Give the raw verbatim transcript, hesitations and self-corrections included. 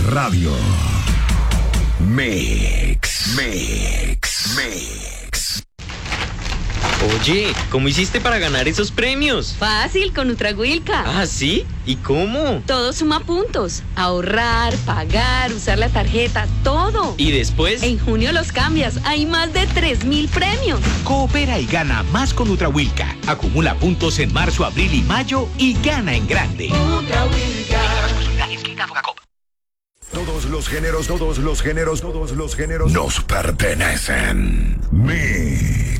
Radio. Mix, Mix, Mix. Oye, ¿cómo hiciste para ganar esos premios? Fácil, con Nutragüilca. ¿Ah, sí? ¿Y cómo? Todo suma puntos. Ahorrar, pagar, usar la tarjeta, todo. ¿Y después? En junio los cambias. Hay más de tres mil premios. Coopera y gana más con Nutragüilca. Acumula puntos en marzo, abril y mayo y gana en grande. Nutragüilca. Todos los géneros, todos los géneros, todos los géneros nos pertenecen. Mix.